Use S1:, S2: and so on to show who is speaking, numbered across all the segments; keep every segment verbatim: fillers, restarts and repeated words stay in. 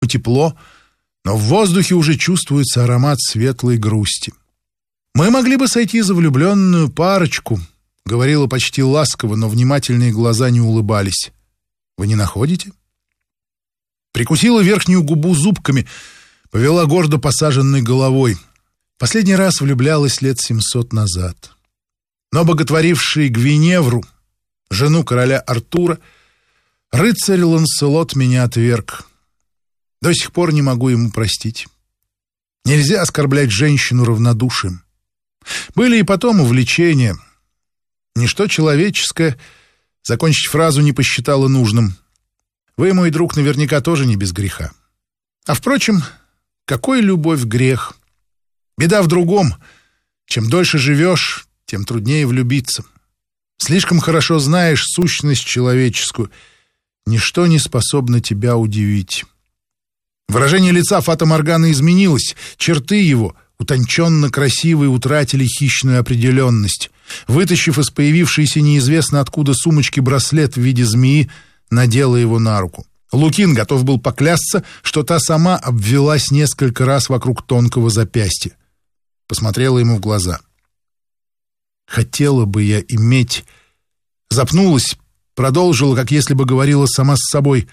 S1: тепло, но в воздухе уже чувствуется аромат светлой грусти. «Мы могли бы сойти за влюбленную парочку», — говорила почти ласково, но внимательные глаза не улыбались. «Вы не находите?» Прикусила верхнюю губу зубками, повела гордо посаженной головой. Последний раз влюблялась лет семьсот назад. Но боготворивший Гвиневру, жену короля Артура, рыцарь Ланселот меня отверг. До сих пор не могу ему простить. Нельзя оскорблять женщину равнодушием. Были и потом увлечения. Ничто человеческое закончить фразу не посчитала нужным. Вы, мой друг, наверняка тоже не без греха. А впрочем, какой любовь грех? Беда в другом. Чем дольше живешь, тем труднее влюбиться. Слишком хорошо знаешь сущность человеческую. Ничто не способно тебя удивить. Выражение лица Фата Морганы изменилось. Черты его, утонченно красивые, утратили хищную определенность. Вытащив из появившейся неизвестно откуда сумочки браслет в виде змеи, надела его на руку. Лукин готов был поклясться, что та сама обвелась несколько раз вокруг тонкого запястья. Посмотрела ему в глаза. «Хотела бы я иметь...» Запнулась, продолжила, как если бы говорила сама с собой.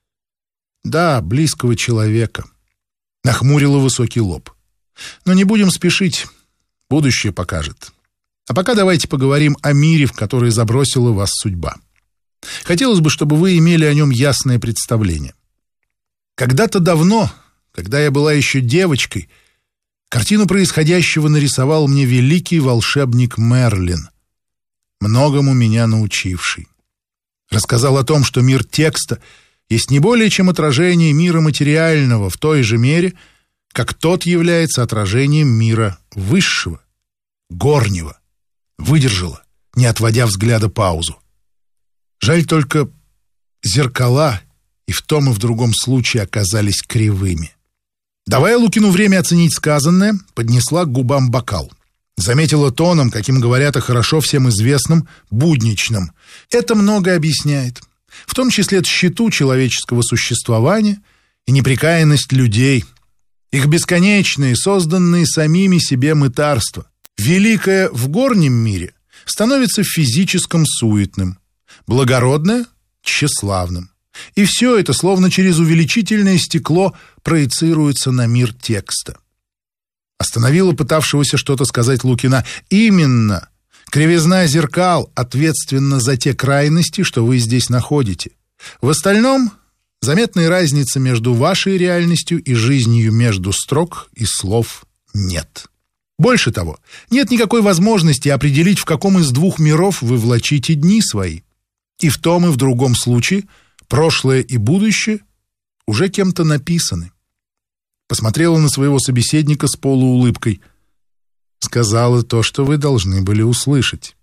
S1: «Да, близкого человека». Нахмурила высокий лоб. «Но не будем спешить. Будущее покажет. А пока давайте поговорим о мире, в который забросила вас судьба. Хотелось бы, чтобы вы имели о нем ясное представление. Когда-то давно, когда я была еще девочкой, картину происходящего нарисовал мне великий волшебник Мерлин, многому меня научивший. Рассказал о том, что мир текста есть не более чем отражение мира материального в той же мере, как тот является отражением мира высшего, горнего. Выдержала, не отводя взгляда, паузу. Жаль только, зеркала и в том, и в другом случае оказались кривыми. Давая Лукину время оценить сказанное, поднесла к губам бокал. Заметила тоном, каким говорят о хорошо всем известном, будничном. Это многое объясняет. В том числе тщету человеческого существования и непрекаянность людей, их бесконечные, созданные самими себе мытарства. Великое в горнем мире становится в физическом суетным, благородное — тщеславным. И все это, словно через увеличительное стекло, проецируется на мир текста. Остановила пытавшегося что-то сказать Лукина. Именно кривизна зеркал ответственна за те крайности, что вы здесь находите. В остальном заметной разницы между вашей реальностью и жизнью между строк и слов нет. Больше того, нет никакой возможности определить, в каком из двух миров вы влачите дни свои. И в том, и в другом случае прошлое и будущее уже кем-то написаны. Посмотрела на своего собеседника с полуулыбкой. Сказала то, что вы должны были услышать.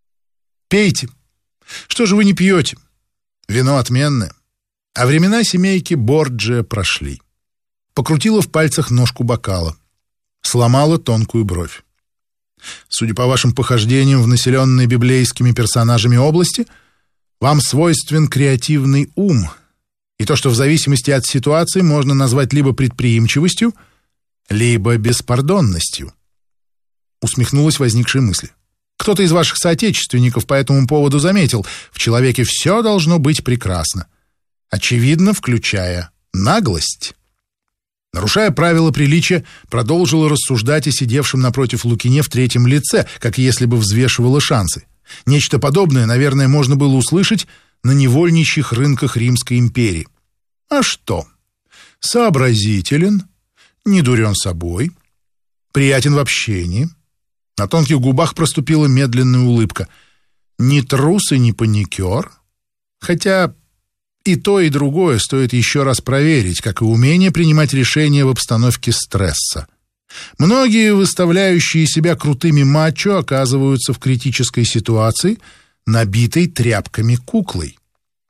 S1: Пейте. Что же вы не пьете? Вино отменное. А времена семейки Борджиа прошли. Покрутила в пальцах ножку бокала. Сломала тонкую бровь. Судя по вашим похождениям в населенные библейскими персонажами области, вам свойствен креативный ум, и то, что в зависимости от ситуации можно назвать либо предприимчивостью, либо беспардонностью. Усмехнулась возникшей мысли. Кто-то из ваших соотечественников по этому поводу заметил, в человеке все должно быть прекрасно, очевидно, включая наглость. Нарушая правила приличия, продолжила рассуждать о сидевшем напротив Лукине в третьем лице, как если бы взвешивала шансы. Нечто подобное, наверное, можно было услышать на невольничьих рынках Римской империи. А что? Сообразителен, не дурен собой, приятен в общении. На тонких губах проступила медленная улыбка. Не трус и не паникер, хотя... И то, и другое стоит еще раз проверить, как и умение принимать решения в обстановке стресса. Многие, выставляющие себя крутыми мачо, оказываются в критической ситуации, набитой тряпками куклой.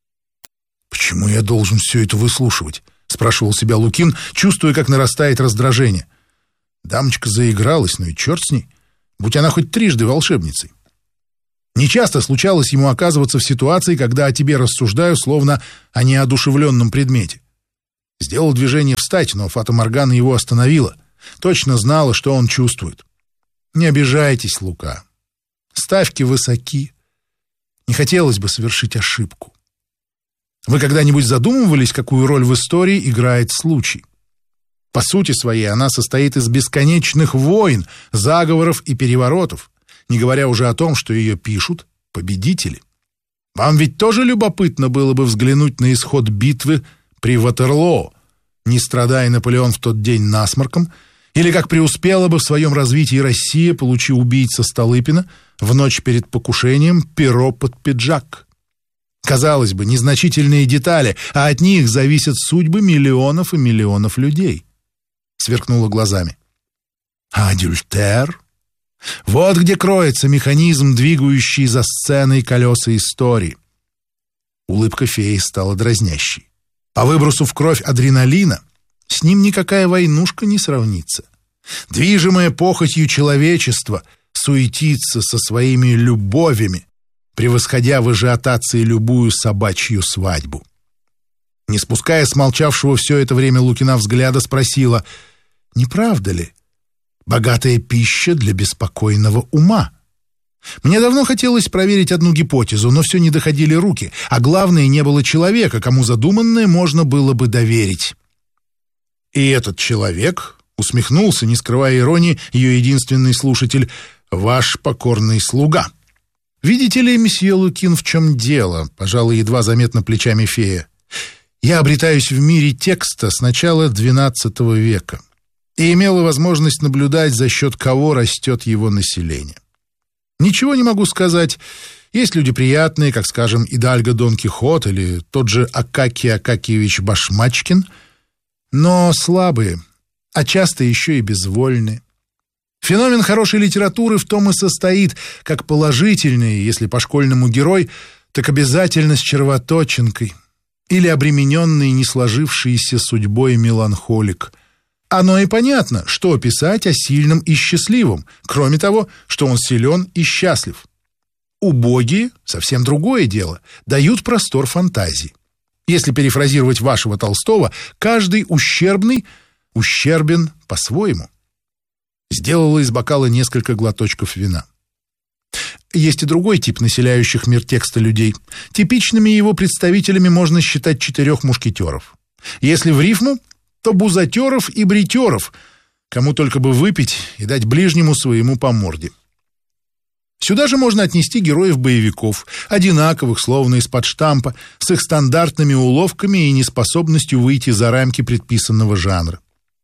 S1: «Почему я должен все это выслушивать?» — спрашивал себя Лукин, чувствуя, как нарастает раздражение. Дамочка заигралась, ну и черт с ней, будь она хоть трижды волшебницей. Нечасто случалось ему оказываться в ситуации, когда о тебе рассуждаю, словно о неодушевленном предмете. Сделал движение встать, но Фата Моргана его остановила. Точно знала, что он чувствует. Не обижайтесь, Лука. Ставки высоки. Не хотелось бы совершить ошибку. Вы когда-нибудь задумывались, какую роль в истории играет случай? По сути своей она состоит из бесконечных войн, заговоров и переворотов, не говоря уже о том, что ее пишут победители. Вам ведь тоже любопытно было бы взглянуть на исход битвы при Ватерлоо, не страдая Наполеон в тот день насморком, или как преуспела бы в своем развитии Россия, получив убийца Столыпина в ночь перед покушением перо под пиджак. Казалось бы, незначительные детали, а от них зависят судьбы миллионов и миллионов людей. Сверкнула глазами. А адюльтер? Вот где кроется механизм, двигающий за сценой колеса истории. Улыбка феи стала дразнящей. По выбросу в кровь адреналина с ним никакая войнушка не сравнится. Движимое похотью человечества суетится со своими любовями, превосходя в ажиотации любую собачью свадьбу. Не спуская с молчавшего все это время Лукина взгляда, спросила: «Не правда ли? Богатая пища для беспокойного ума. Мне давно хотелось проверить одну гипотезу, но все не доходили руки, а главное, не было человека, кому задуманное можно было бы доверить». И этот человек усмехнулся, не скрывая иронии, ее единственный слушатель: «Ваш покорный слуга». «Видите ли, месье Лукин, в чем дело?» — пожалуй, едва заметно плечами фея. «Я обретаюсь в мире текста с начала двенадцатого века и имела возможность наблюдать, за счет кого растет его население. Ничего не могу сказать. Есть люди приятные, как, скажем, Идальго Дон Кихот или тот же Акакий Акакиевич Башмачкин, но слабые, а часто еще и безвольные. Феномен хорошей литературы в том и состоит, как положительный, если по-школьному герой, так обязательно с червоточинкой, или обремененный не сложившейся судьбой меланхолик. Оно и понятно, что писать о сильном и счастливом, кроме того, что он силен и счастлив. Убогие — совсем другое дело, дают простор фантазии. Если перефразировать вашего Толстого, каждый ущербный ущербен по-своему. Сделала из бокала несколько глоточков вина. Есть и другой тип населяющих мир текста людей. Типичными его представителями можно считать четырех мушкетеров. Если в рифму, то бузатеров и бритеров, кому только бы выпить и дать ближнему своему по морде. Сюда же можно отнести героев-боевиков, одинаковых, словно из-под штампа, с их стандартными уловками и неспособностью выйти за рамки предписанного жанра.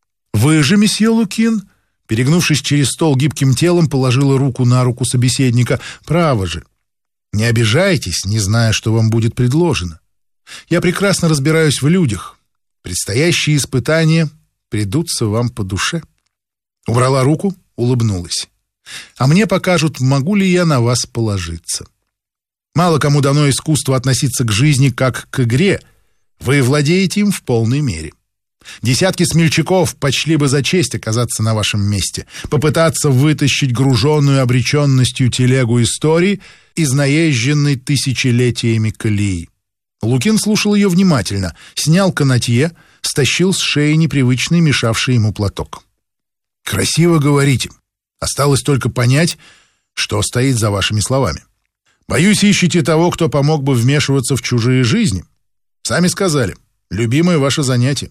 S1: Вы же, месье Лукин, перегнувшись через стол гибким телом, положила руку на руку собеседника. Право же, не обижайтесь, не зная, что вам будет предложено. Я прекрасно разбираюсь в людях. Предстоящие испытания придутся вам по душе. Убрала руку, улыбнулась. А мне покажут, могу ли я на вас положиться. Мало кому дано искусство относиться к жизни как к игре. Вы владеете им в полной мере. Десятки смельчаков почли бы за честь оказаться на вашем месте, попытаться вытащить груженную обреченностью телегу истории из наезженной тысячелетиями колеи. Лукин слушал ее внимательно, снял канатье, стащил с шеи непривычный мешавший ему платок. «Красиво говорите. Осталось только понять, что стоит за вашими словами. Боюсь, ищете того, кто помог бы вмешиваться в чужие жизни. Сами сказали, любимое ваше занятие.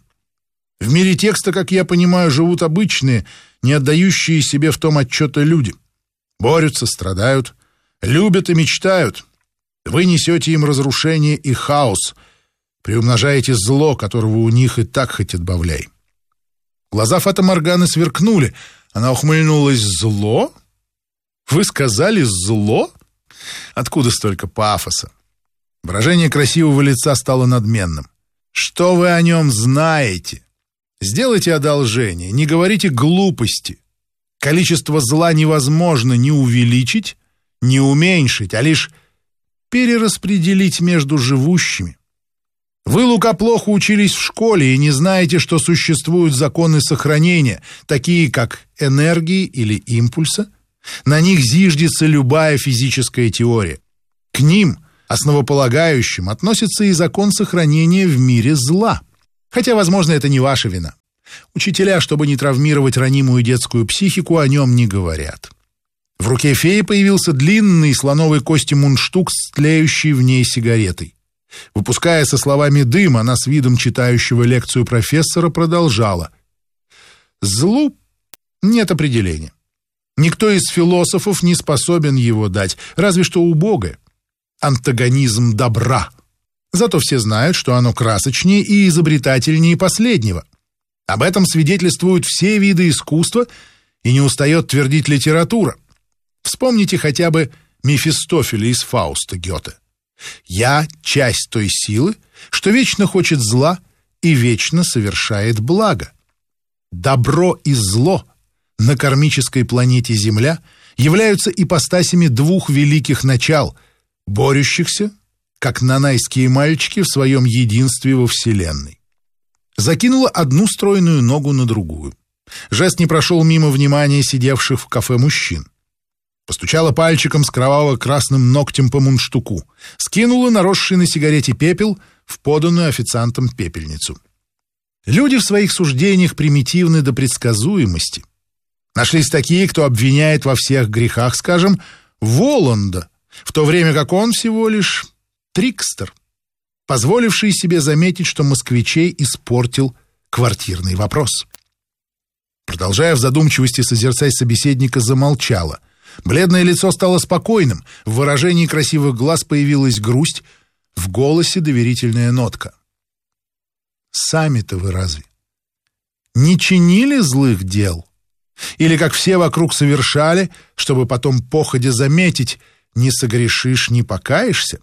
S1: В мире текста, как я понимаю, живут обычные, не отдающие себе в том отчета люди. Борются, страдают, любят и мечтают. Вы несете им разрушение и хаос, приумножаете зло, которого у них и так хоть отбавляй». Глаза Фаты Морганы сверкнули. Она ухмыльнулась. «Зло? Вы сказали зло? Откуда столько пафоса?» Выражение красивого лица стало надменным. «Что вы о нем знаете? Сделайте одолжение, не говорите глупости. Количество зла невозможно ни увеличить, ни уменьшить, а лишь перераспределить между живущими. Вы, Лука, плохо учились в школе и не знаете, что существуют законы сохранения, такие как энергии или импульса. На них зиждется любая физическая теория. К ним, основополагающим, относится и закон сохранения в мире зла. Хотя, возможно, это не ваша вина. Учителя, чтобы не травмировать ранимую детскую психику, о нем не говорят. В руке феи появился длинный слоновой кости мундштук с тлеющей в ней сигаретой. Выпуская со словами дым, она с видом читающего лекцию профессора продолжала. Злу нет определения. Никто из философов не способен его дать, разве что убогое. Антагонизм добра. Зато все знают, что оно красочнее и изобретательнее последнего. Об этом свидетельствуют все виды искусства, и не устает твердить литература. Вспомните хотя бы Мефистофеля из Фауста Гёте. «Я — часть той силы, что вечно хочет зла и вечно совершает благо». Добро и зло на кармической планете Земля являются ипостасями двух великих начал, борющихся, как нанайские мальчики в своем единстве во Вселенной. Закинула одну стройную ногу на другую. Жест не прошел мимо внимания сидевших в кафе мужчин. Постучала пальчиком с кроваво-красным ногтем по мундштуку, скинула наросший на сигарете пепел в поданную официантом пепельницу. Люди в своих суждениях примитивны до предсказуемости. Нашлись такие, кто обвиняет во всех грехах, скажем, Воланда, в то время как он всего лишь трикстер, позволивший себе заметить, что москвичей испортил квартирный вопрос. Продолжая в задумчивости созерцать собеседника, замолчала. Бледное лицо стало спокойным, в выражении красивых глаз появилась грусть, в голосе доверительная нотка. Сами-то вы разве не чинили злых дел? Или, как все вокруг совершали, чтобы потом походя заметить, не согрешишь, не покаешься?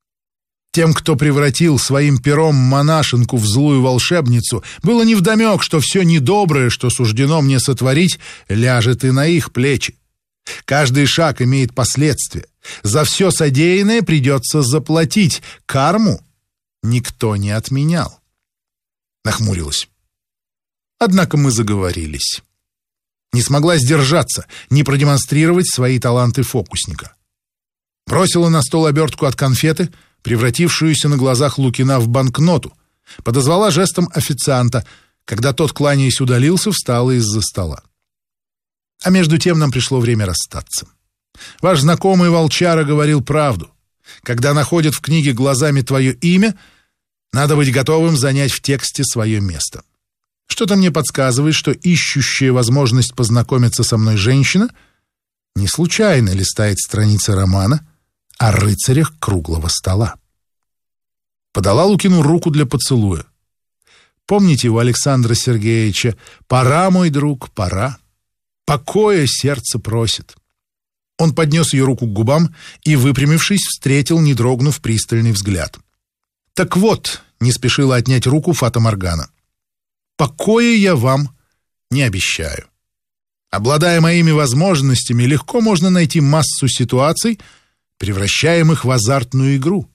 S1: Тем, кто превратил своим пером монашенку в злую волшебницу, было невдомек, что все недоброе, что суждено мне сотворить, ляжет и на их плечи. Каждый шаг имеет последствия. За все содеянное придется заплатить. Карму никто не отменял. Нахмурилась. Однако мы заговорились. Не смогла сдержаться, не продемонстрировать свои таланты фокусника. Бросила на стол обертку от конфеты, превратившуюся на глазах Лукина в банкноту, подозвала жестом официанта. Когда тот, кланяясь, удалился, встала из-за стола. А между тем нам пришло время расстаться. Ваш знакомый волчара говорил правду. Когда находят в книге глазами твое имя, надо быть готовым занять в тексте свое место. Что-то мне подсказывает, что ищущая возможность познакомиться со мной женщина не случайно листает страницы романа о рыцарях круглого стола. Подала Лукину руку для поцелуя. Помните у Александра Сергеевича: «Пора, мой друг, пора. Покоя сердце просит». Он поднес ее руку к губам и, выпрямившись, встретил, не дрогнув, пристальный взгляд. «Так вот», — не спешила отнять руку Фата Моргана, «покоя я вам не обещаю. Обладая моими возможностями, легко можно найти массу ситуаций, превращаемых в азартную игру.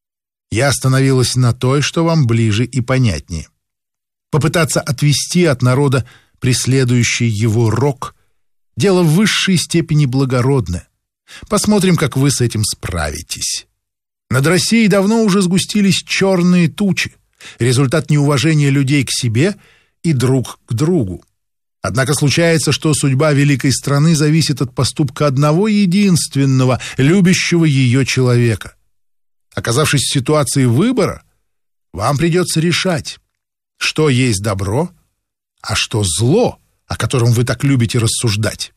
S1: Я остановилась на той, что вам ближе и понятнее. Попытаться отвести от народа преследующий его рок — дело в высшей степени благородное. Посмотрим, как вы с этим справитесь. Над Россией давно уже сгустились черные тучи, результат неуважения людей к себе и друг к другу. Однако случается, что судьба великой страны зависит от поступка одного единственного, любящего ее человека. Оказавшись в ситуации выбора, вам придется решать, что есть добро, а что зло, о котором вы так любите рассуждать.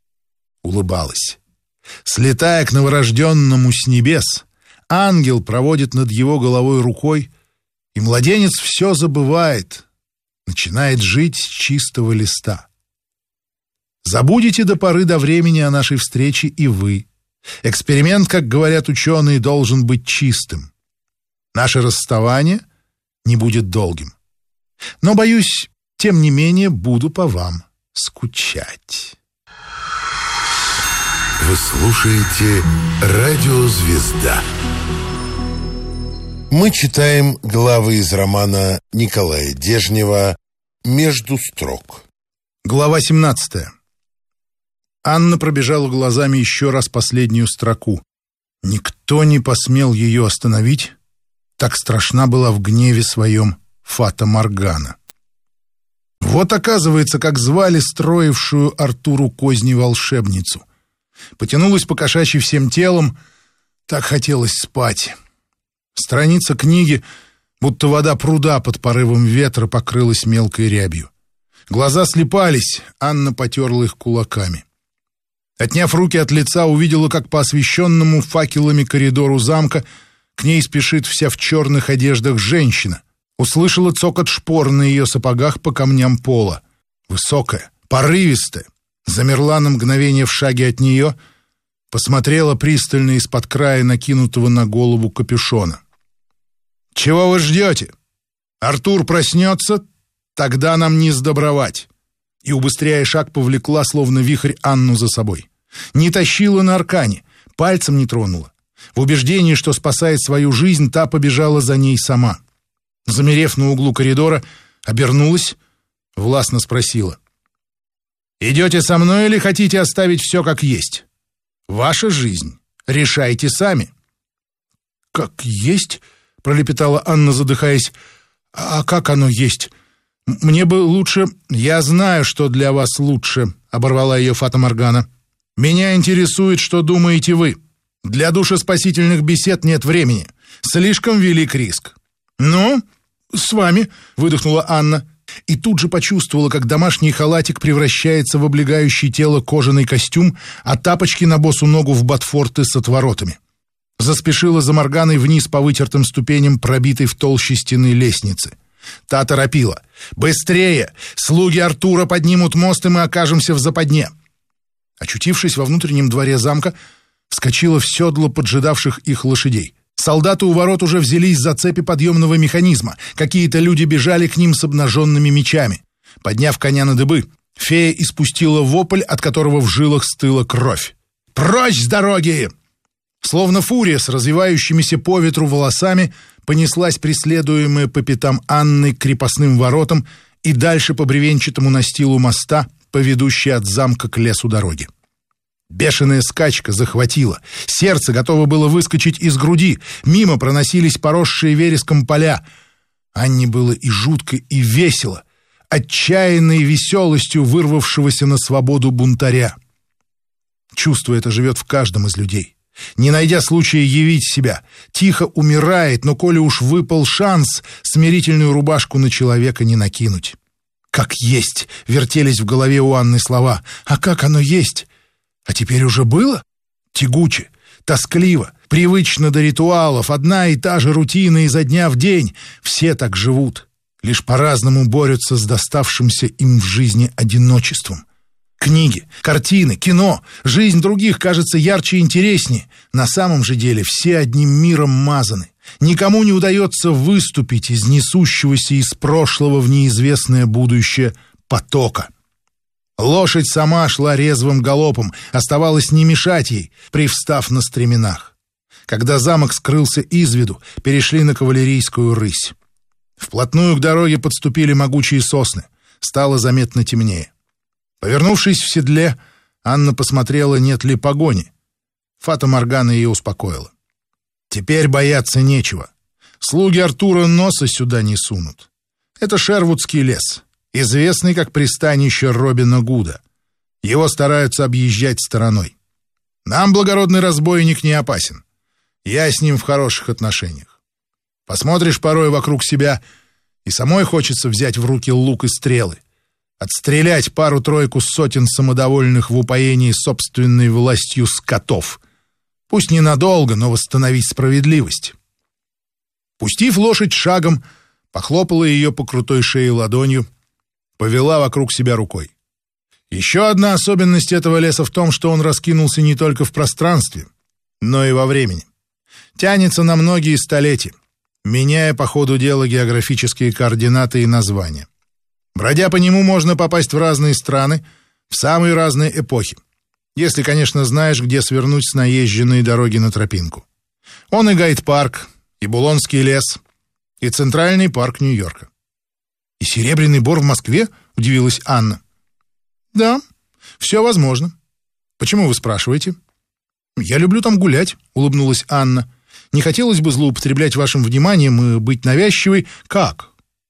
S1: Улыбалась. Слетая к новорожденному с небес, ангел проводит над его головой рукой, и младенец все забывает, начинает жить с чистого листа. Забудете до поры до времени о нашей встрече и вы. Эксперимент, как говорят ученые, должен быть чистым. Наше расставание не будет долгим. Но, боюсь, тем не менее, буду по вам скучать.
S2: Вы слушаете «Радио Звезда». Мы читаем главы из романа Николая Дежнева «Между строк».
S1: Глава семнадцатая. Анна пробежала глазами еще раз последнюю строку. Никто не посмел ее остановить. Так страшна была в гневе своем Фата Моргана. Вот, оказывается, как звали строившую Артуру козни волшебницу. Потянулась покошачьи всем телом, так хотелось спать. Страница книги, будто вода пруда под порывом ветра, покрылась мелкой рябью. Глаза слепались, Анна потерла их кулаками. Отняв руки от лица, увидела, как по освещенному факелами коридору замка к ней спешит вся в черных одеждах женщина. Услышала цокот шпор на ее сапогах по камням пола. Высокая, порывистая, замерла на мгновение в шаге от нее, посмотрела пристально из-под края накинутого на голову капюшона. «Чего вы ждете? Артур проснется, тогда нам не сдобровать». И, убыстряя шаг, повлекла, словно вихрь, Анну за собой. Не тащила на аркане, пальцем не тронула. В убеждении, что спасает свою жизнь, та побежала за ней сама. Замерев на углу коридора, обернулась, властно спросила: «Идете со мной или хотите оставить все как есть? Ваша жизнь. Решайте сами». «Как есть?» — пролепетала Анна, задыхаясь. «А как оно есть? Мне бы лучше...» «Я знаю, что для вас лучше», — оборвала ее Фата Моргана. «Меня интересует, что думаете вы. Для душеспасительных бесед нет времени. Слишком велик риск». «Ну, с вами», — выдохнула Анна. И тут же почувствовала, как домашний халатик превращается в облегающий тело кожаный костюм, а тапочки на босу ногу в ботфорты с отворотами. Заспешила за Морганой вниз по вытертым ступеням, пробитой в толще стены лестницы. Та торопила: «Быстрее! Слуги Артура поднимут мост, и мы окажемся в западне!» Очутившись во внутреннем дворе замка, вскочила в седло поджидавших их лошадей. Солдаты у ворот уже взялись за цепи подъемного механизма. Какие-то люди бежали к ним с обнаженными мечами. Подняв коня на дыбы, фея испустила вопль, от которого в жилах стыла кровь. «Прочь с дороги!» Словно фурия с развивающимися по ветру волосами понеслась преследуемая по пятам Анны к крепостным воротам и дальше по бревенчатому настилу моста, по ведущей от замка к лесу дороги. Бешеная скачка захватила. Сердце готово было выскочить из груди. Мимо проносились поросшие вереском поля. Анне было и жутко, и весело, отчаянной веселостью вырвавшегося на свободу бунтаря. Чувство это живет в каждом из людей. Не найдя случая явить себя, тихо умирает, но коли уж выпал шанс, смирительную рубашку на человека не накинуть. «Как есть!» — вертелись в голове у Анны слова. «А как оно есть? А теперь уже было?» Тягуче, тоскливо, привычно до ритуалов, одна и та же рутина изо дня в день. Все так живут, лишь по-разному борются с доставшимся им в жизни одиночеством. Книги, картины, кино, жизнь других кажется ярче и интереснее. На самом же деле все одним миром мазаны. Никому не удается выступить из несущегося из прошлого в неизвестное будущее потока. Лошадь сама шла резвым галопом, оставалось не мешать ей, привстав на стременах. Когда замок скрылся из виду, перешли на кавалерийскую рысь. Вплотную к дороге подступили могучие сосны, стало заметно темнее. Повернувшись в седле, Анна посмотрела, нет ли погони. Фата Моргана ее успокоила. Теперь бояться нечего. Слуги Артура носа сюда не сунут. Это Шервудский лес, известный как пристанище Робина Гуда. Его стараются объезжать стороной. Нам благородный разбойник не опасен. Я с ним в хороших отношениях. Посмотришь порой вокруг себя, и самой хочется взять в руки лук и стрелы, отстрелять пару-тройку сотен самодовольных в упоении собственной властью скотов. Пусть ненадолго, но восстановить справедливость. Пустив лошадь шагом, похлопала ее по крутой шее ладонью, повела вокруг себя рукой. Еще одна особенность этого леса в том, что он раскинулся не только в пространстве, но и во времени. Тянется на многие столетия, меняя по ходу дела географические координаты и названия. Бродя по нему, можно попасть в разные страны, в самые разные эпохи, если, конечно, знаешь, где свернуть с наезженной дороги на тропинку. Он и Гайд-парк, и Булонский лес, и Центральный парк Нью-Йорка. «И Серебряный бор в Москве?» — удивилась Анна. «Да, все возможно. Почему вы спрашиваете?» «Я люблю там гулять», — улыбнулась Анна. «Не хотелось бы злоупотреблять вашим вниманием и быть навязчивой». «Как?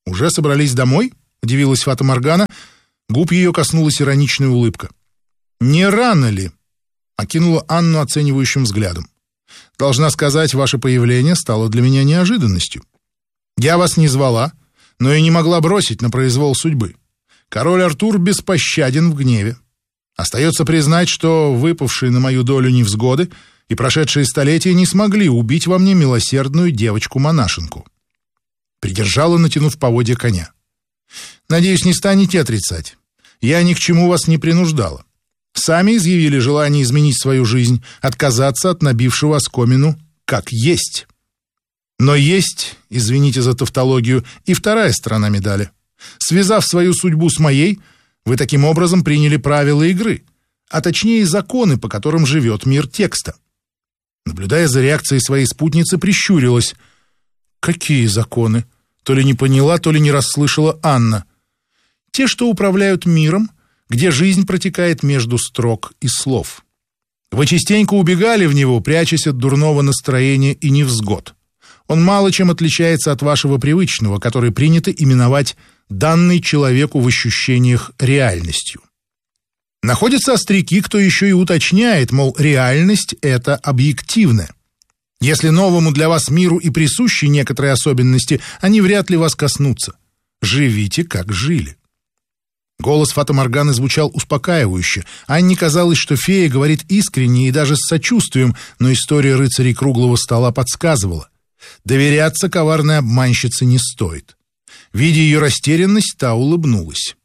S1: «Уже собрались домой?» — удивилась Фата-Моргана. Губ ее коснулась ироничная улыбка. «Не рано ли?» — окинула Анну оценивающим взглядом. «Должна сказать, ваше появление стало для меня неожиданностью. Я вас не звала, но и не могла бросить на произвол судьбы. Король Артур беспощаден в гневе. Остается признать, что выпавшие на мою долю невзгоды и прошедшие столетия не смогли убить во мне милосердную девочку-монашенку». Придержала, натянув поводья коня. «Надеюсь, не станете отрицать. Я ни к чему вас не принуждала. Сами изъявили желание изменить свою жизнь, отказаться от набившего оскомину как есть. Но есть, извините за тавтологию, и вторая сторона медали. Связав свою судьбу с моей, вы таким образом приняли правила игры, а точнее законы, по которым живет мир текста». Наблюдая за реакцией своей спутницы, прищурилась. «Какие законы?» То ли не поняла, то ли не расслышала Анна. «Те, что управляют миром, где жизнь протекает между строк и слов. Вы частенько убегали в него, прячась от дурного настроения и невзгод. Он мало чем отличается от вашего привычного, который принято именовать данной человеку в ощущениях реальностью. Находятся остряки, кто еще и уточняет, мол, реальность — это объективное. Если новому для вас миру и присущи некоторые особенности, они вряд ли вас коснутся. Живите, как жили». Голос Фата-Морганы звучал успокаивающе. Анне казалось, что фея говорит искренне и даже с сочувствием, но история рыцарей круглого стола подсказывала. Доверяться коварной обманщице не стоит. Видя ее растерянность, та улыбнулась.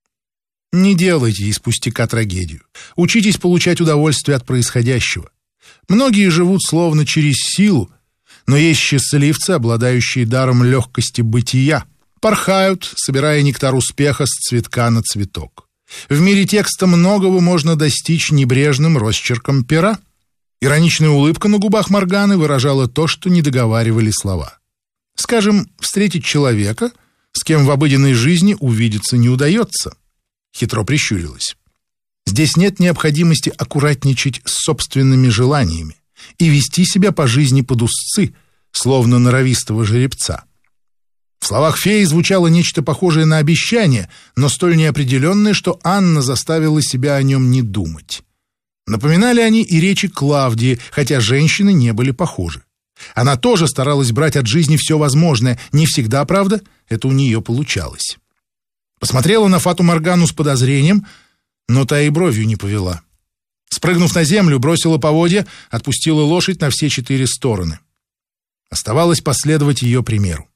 S1: «Не делайте из пустяка трагедию. Учитесь получать удовольствие от происходящего. Многие живут словно через силу, но есть счастливцы, обладающие даром легкости бытия, порхают, собирая нектар успеха с цветка на цветок. В мире текста многого можно достичь небрежным росчерком пера». Ироничная улыбка на губах Морганы выражала то, что не договаривали слова. Скажем, встретить человека, с кем в обыденной жизни увидеться не удается. Хитро прищурилась. Здесь нет необходимости аккуратничать с собственными желаниями и вести себя по жизни под узцы, словно норовистого жеребца. В словах феи звучало нечто похожее на обещание, но столь неопределенное, что Анна заставила себя о нем не думать. Напоминали они и речи Клавдии, хотя женщины не были похожи. Она тоже старалась брать от жизни все возможное, не всегда, правда, это у нее получалось. Посмотрела на Фату-Моргану с подозрением, но та и бровью не повела. Спрыгнув на землю, бросила поводья, отпустила лошадь на все четыре стороны. Оставалось последовать ее примеру.